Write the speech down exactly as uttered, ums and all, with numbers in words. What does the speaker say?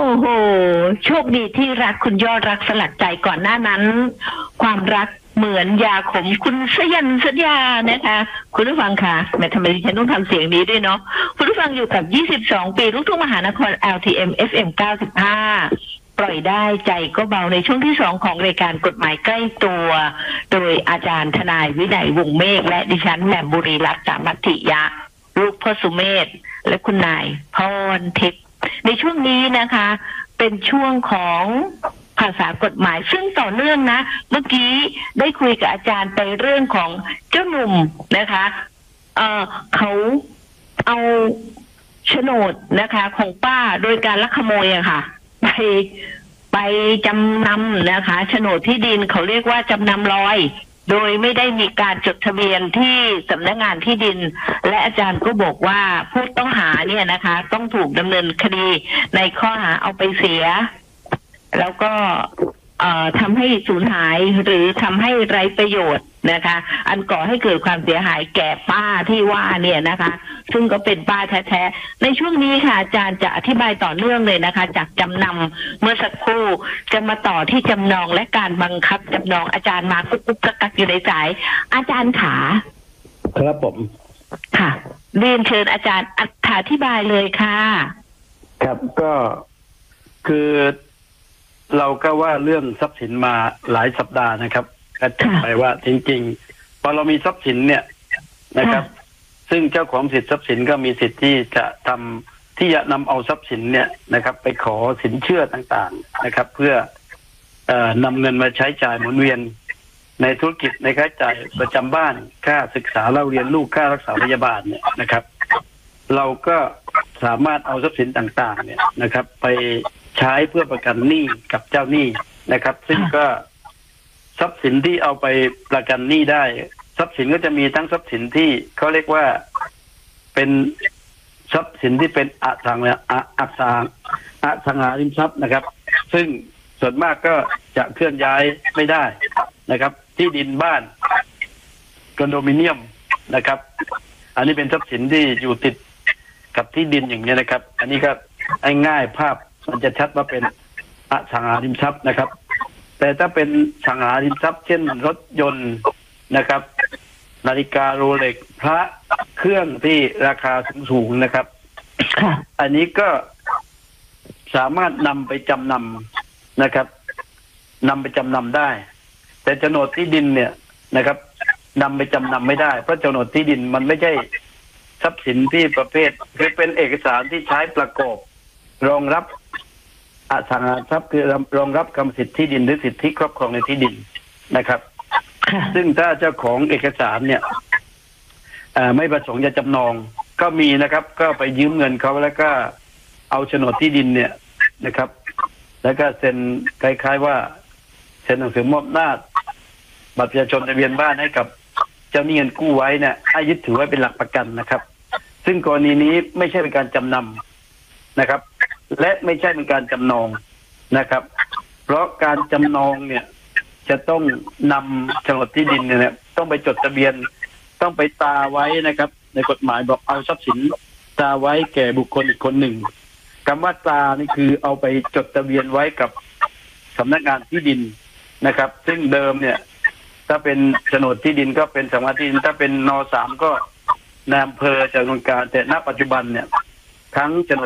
โหโชคดีที่รักคุณยอดรักสลักใจก่อนหน้านั้นความรักเหมือนยาขมคุณสยันสัญญานะคะคุณผู้ฟังค่ะแม่ทำไมดิฉันต้องทำเสียงนี้ด้วยเนาะคุณผู้ฟังอยู่กับยี่สิบสองปีลูกทุ่งมหานคร แอล ที เอ็ม เอฟ เอ็ม เก้าสิบห้าปล่อยได้ใจก็เบาในช่วงที่สองของรายการกฎหมายใกล้ตัวโดยอาจารย์ทนายวินัยวงศ์เมฆและดิฉันแหม่มบุรีรัตน์สามัตถิยะลูกพ่อสุเมธและคุณนายพรทิพย์ในช่วงนี้นะคะเป็นช่วงของภาษากฎหมายซึ่งต่อเนื่องนะเมื่อกี้ได้คุยกับอาจารย์ไปเรื่องของเจ้าหนุ่มนะคะเอ่อเขาเอาโฉนดนะคะของป้าโดยการลักขโมยอะค่ะไปไปจำนำนะคะโฉนดที่ดินเขาเรียกว่าจำนำลอยโดยไม่ได้มีการจดทะเบียนที่สำนักงานที่ดินและอาจารย์ก็บอกว่าผู้ต้องหาเนี่ยนะคะต้องถูกดำเนินคดีในข้อหาเอาไปเสียแล้วก็เอ่อทำให้สูญหายหรือทำให้ไร้ประโยชน์นะคะอันก่อให้เกิดความเสียหายแก่ป้าที่ว่าเนี่ยนะคะซึ่งก็เป็นป้าแท้ๆในช่วงนี้ค่ะอาจารย์จะอธิบายต่อเนื่องเลยนะคะจากจำนำเมื่อสักครู่จะมาต่อที่จำนองและการบังคับจำนองอาจารย์มากุ๊กกุ๊กกักกักอยู่ในสายอาจารย์ขาครับผมค่ะเรียนเชิญอาจารย์อธิบายเลยค่ะครับก็คือเราก็ว่าเรื่องทรัพย์สินมาหลายสัปดาห์นะครับก็จะไปว่าจริงๆพอเรามีทรัพย์สินเนี่ยนะครับซึ่งเจ้าของสิทธิทรัพย์สินก็มีสิทธิ์ที่จะทำที่จะนำเอาทรัพย์สินเนี่ยนะครับไปขอสินเชื่อต่างๆนะครับเพื่อเอ่อนำเงินมาใช้จ่ายหมุนเวียนในธุรกิจในค่าใช้จ่ายประจำบ้านค่าศึกษาเล่าเรียนลูกค่ารักษาพยาบาลเนี่ยนะครับเราก็สามารถเอาทรัพย์สินต่างๆเนี่ยนะครับไปใช้เพื่อประกันหนี้กับเจ้าหนี้นะครับซึ่งก็ทรัพย์สินที่เอาไปประกันหนี้ได้ทรัพย์สินก็จะมีทั้งทรัพย์สินที่เขาเรียกว่าเป็นทรัพย์สินที่เป็นอสังหาอสังอสังหาริมทรัพย์นะครับซึ่งส่วนมากก็จะเคลื่อนย้ายไม่ได้นะครับที่ดินบ้านคอนโดมิเนียมนะครับอันนี้เป็นทรัพย์สินที่อยู่ติดกับที่ดินอย่างนี้นะครับอันนี้ก็ง่ายภาพมันจะชัดว่าเป็นอสังหาริมทรัพย์นะครับแต่ถ้าเป็นสังหาริมทรัพย์เช่นรถยนต์นะครับนาฬิกาโรเล็กพระเครื่องที่ราคาสูงๆนะครับอันนี้ก็สามารถนำไปจำนำนะครับนำไปจำนำได้แต่โฉนดที่ดินเนี่ยนะครับนำไปจำนำไม่ได้เพราะโฉนดที่ดินมันไม่ใช่ทรัพย์สินที่ประเภทคือเป็นเอกสารที่ใช้ประกอบรองรับอสังหาริมทรัพย์คือรองรับกรรมสิทธิที่ดินหรือสิทธิครอบครองในที่ดินนะครับซึ่งถ้าเจ้าของเอกสารเนี่ยไม่ประสงค์จะจำนองก็มีนะครับก็ไปยืมเงินเขาแล้วก็เอาโฉนดที่ดินเนี่ยนะครับแล้วก็เซ็นคล้ายๆว่าเซ็นหนังสือมอบอำนาจบัตรประชาชนทะเบียนบ้านให้กับเจ้าหนี้เงินกู้ไว้เนี่ยให้ยึดถือไว้เป็นหลักประกันนะครับซึ่งกรณีนี้ไม่ใช่เป็นการจำนำนะครับและไม่ใช่เป็นการจำนองนะครับเพราะการจำนองเนี่ยจะต้องนำโฉนดที่ดินเนี่ยต้องไปจดทะเบียนต้องไปตาไว้นะครับในกฎหมายบอกเอาทรัพย์สินตาไว้แก่บุคคลอีกคนหนึ่งคำว่าตานี่คือเอาไปจดทะเบียนไว้กับสำนักงานที่ดินนะครับซึ่งเดิมเนี่ยถ้าเป็นโฉนดที่ดินก็เป็นสำนักงานที่ดินถ้าเป็นน.สามก็นายอำเภอจะดำเนินการแต่ณปัจจุบันเนี่ยทั้งโฉนด